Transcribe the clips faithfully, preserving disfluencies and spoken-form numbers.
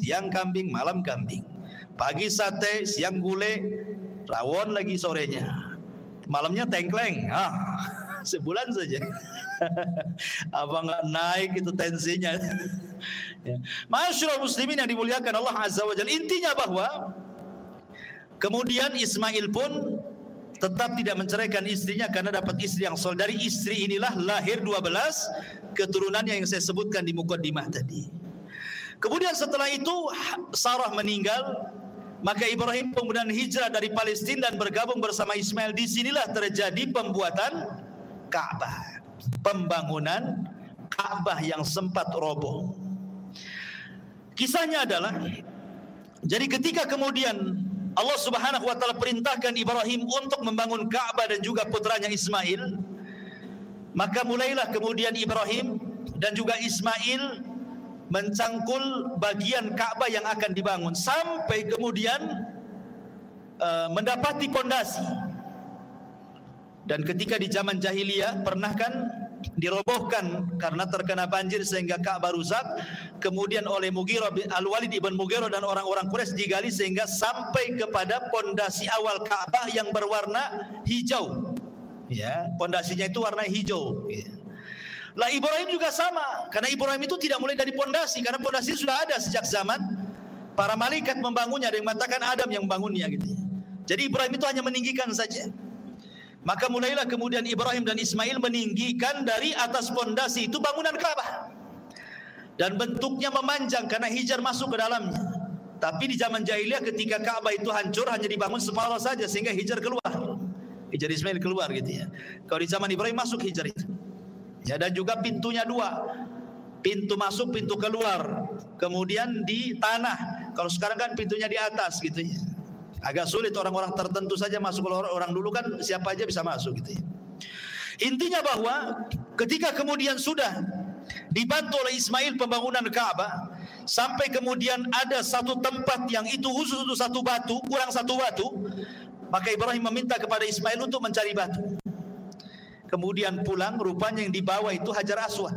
siang kambing, malam kambing. Pagi sate, siang gulai, rawon lagi sorenya. Malamnya tengkleng. Ah, sebulan saja. Apa nggak naik itu tensinya? Ya. Masyaallah muslimin yang dimuliakan Allah Azza wa Jalla. Intinya bahwa kemudian Ismail pun tetap tidak menceraikan istrinya karena dapat istri yang soleh. Dari istri inilah lahir dua belas keturunannya yang saya sebutkan di mukaddimah tadi. Kemudian setelah itu Sarah meninggal, maka Ibrahim kemudian hijrah dari Palestina dan bergabung bersama Ismail. Di sinilah terjadi pembuatan Ka'bah, pembangunan Ka'bah yang sempat roboh. Kisahnya adalah, jadi ketika kemudian Allah Subhanahu wa taala perintahkan Ibrahim untuk membangun Ka'bah dan juga putranya Ismail, maka mulailah kemudian Ibrahim dan juga Ismail mencangkul bagian Ka'bah yang akan dibangun sampai kemudian uh, mendapati pondasi. Dan ketika di zaman jahiliyah pernah kan dirobohkan karena terkena banjir sehingga Ka'bah rusak, kemudian oleh Mughirah bin Al-Walid ibn Mughirah dan orang-orang Quraisy digali sehingga sampai kepada pondasi awal Ka'bah yang berwarna hijau. Ya, pondasinya itu warna hijau. Ya. Lah Ibrahim juga sama, karena Ibrahim itu tidak mulai dari pondasi, karena pondasi sudah ada sejak zaman para malaikat membangunnya. Ada yang mengatakan Adam yang membangunnya gitu. Jadi Ibrahim itu hanya meninggikan saja. Maka mulailah kemudian Ibrahim dan Ismail meninggikan dari atas pondasi itu bangunan Ka'bah. Dan bentuknya memanjang karena Hijar masuk ke dalamnya. Tapi di zaman jahiliyah ketika Ka'bah itu hancur hanya dibangun separuh saja sehingga Hijar keluar. Hijar Ismail keluar gitu ya. Kalau di zaman Ibrahim masuk Hijar itu. Ya, dan juga pintunya dua. Pintu masuk, pintu keluar. Kemudian di tanah. Kalau sekarang kan pintunya di atas gitu ya. Agak sulit, orang-orang tertentu saja masuk. Kalau orang dulu kan siapa aja bisa masuk gitu ya. Intinya bahwa ketika kemudian sudah dibantu oleh Ismail pembangunan Ka'bah, sampai kemudian ada satu tempat yang itu khusus untuk satu batu, kurang satu batu, maka Ibrahim meminta kepada Ismail untuk mencari batu. Kemudian pulang, rupanya yang dibawa itu Hajar Aswad,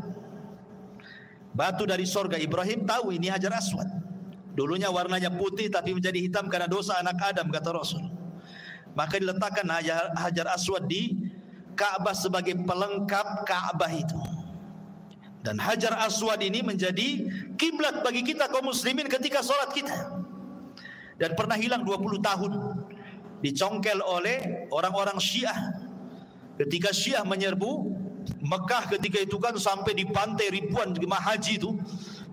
batu dari sorga. Ibrahim tahu ini Hajar Aswad. Dulunya warnanya putih tapi menjadi hitam karena dosa anak Adam, kata Rasul. Maka diletakkan Hajar, Hajar Aswad di Ka'bah sebagai pelengkap Ka'bah itu. Dan Hajar Aswad ini menjadi kiblat bagi kita kaum muslimin ketika sholat kita. Dan pernah hilang dua puluh tahun, dicongkel oleh orang-orang Syiah. Ketika Syiah menyerbu Mekah ketika itu kan sampai di pantai ribuan jemaah haji itu